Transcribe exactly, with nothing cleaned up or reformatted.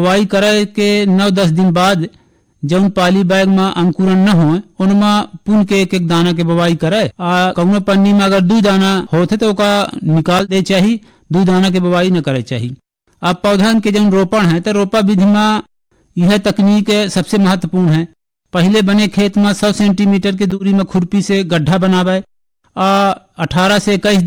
बुआई करे के नौ दस दिन बाद जौन पाली बैग में अंकुरन न हो उनमा पुन के एक एक दाना के बुआई करे। आ कौनो पन्नी में अगर दू दाना होते तो ओका निकाल दे चाहिए, दू दाना के बुआई न करे चाहिए। अब पौधन के जौन रोपण है तो रोपा विधि में यह तकनीक सबसे महत्वपूर्ण है। पहले बने खेत में सौ सेंटीमीटर के दूरी में खुरपी से गड्ढा बनावे, आ अठारह से इक्कीस